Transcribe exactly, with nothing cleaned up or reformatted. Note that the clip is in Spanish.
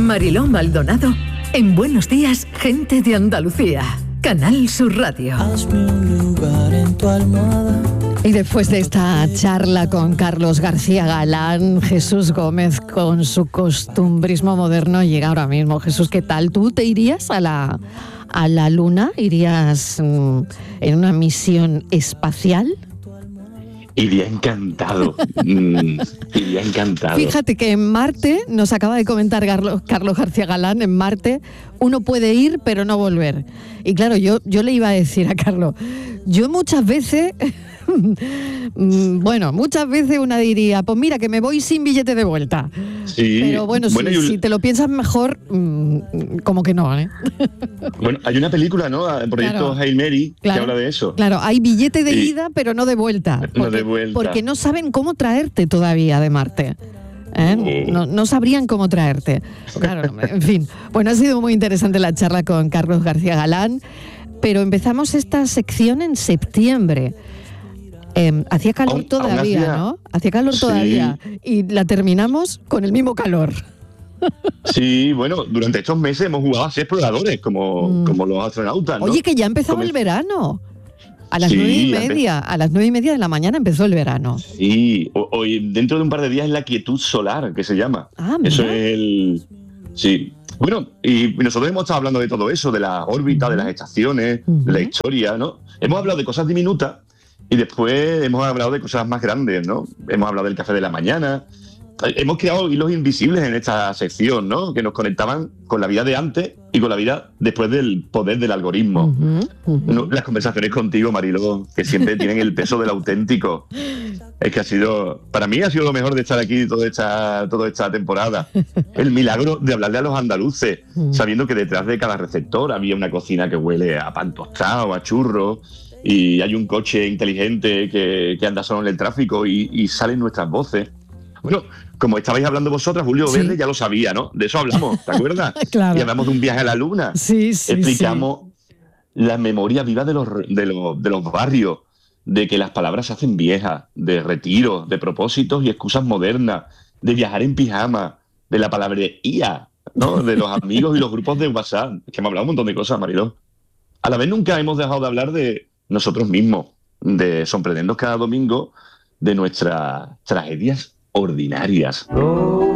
Mariló Maldonado en Buenos Días, Gente de Andalucía. Canal Sur Radio. Hazme un lugar en tu almohada. Y después de esta charla con Carlos García Galán, Jesús Gómez con su costumbrismo moderno llega ahora mismo. Jesús, ¿qué tal? ¿Tú te irías a la, a la Luna? ¿Irías mm, en una misión espacial? Iría encantado, mm, iría encantado. Fíjate que en Marte, nos acaba de comentar Carlos, Carlos García Galán, en Marte uno puede ir pero no volver. Y claro, yo, yo le iba a decir a Carlos, yo muchas veces, bueno, muchas veces una diría, pues mira que me voy sin billete de vuelta. Sí. Pero bueno, bueno si, un... si te lo piensas mejor, mmm, como que no, ¿eh? Bueno, hay una película, ¿no? El proyecto Claro. Hail Mary, Claro, que habla de eso. Claro, hay billete de Y- ida, pero no de vuelta. Porque, No de vuelta. porque no saben cómo traerte todavía de Marte. ¿eh? Oh. No, no sabrían cómo traerte. Claro, en fin. Bueno, ha sido muy interesante la charla con Carlos García Galán, pero empezamos esta sección en septiembre. Eh, hacía calor Aún- aún todavía, hacía- ¿no? Hacía calor Sí. todavía. Y la terminamos con el mismo calor. Sí, bueno, durante estos meses hemos jugado a ser exploradores, como, Mm. como los astronautas, ¿no? Oye, que ya empezaba Come- el verano. A las Sí, nueve y ya empe- media, a las nueve y media de la mañana empezó el verano. Sí, ho- hoy dentro de un par de días es la quietud solar, que se llama. Ah, mira. Eso es el... Sí. Bueno, y nosotros hemos estado hablando de todo eso, de la órbita, de las estaciones, Ujú. de la historia, ¿no? Hemos hablado de cosas diminutas y después hemos hablado de cosas más grandes, ¿no? Hemos hablado del café de la mañana. Hemos creado hilos invisibles en esta sección, ¿no? Que nos conectaban con la vida de antes y con la vida después del poder del algoritmo. Ujú, ujú. No, las conversaciones contigo, Mariló, que siempre tienen el peso del auténtico. Es que ha sido, para mí ha sido lo mejor de estar aquí toda esta, toda esta temporada. El milagro de hablarle a los andaluces, Mm. sabiendo que detrás de cada receptor había una cocina que huele a pan tostado, a churros, y hay un coche inteligente que, que anda solo en el tráfico y, y salen nuestras voces. Bueno, como estabais hablando vosotras, Julio Sí. Verde ya lo sabía, ¿no? De eso hablamos, ¿te acuerdas? Claro. Y hablamos de un viaje a la luna. Sí, sí, Explicamos la memoria viva de los, de, los, de los barrios, de que las palabras se hacen viejas, de retiro, de propósitos y excusas modernas, de viajar en pijama, de la palabrería, ¿no? De los amigos y los grupos de WhatsApp. Es que hemos hablado un montón de cosas, Mariló. A la vez nunca hemos dejado de hablar de nosotros mismos, de sorprendernos cada domingo de nuestras tragedias ordinarias.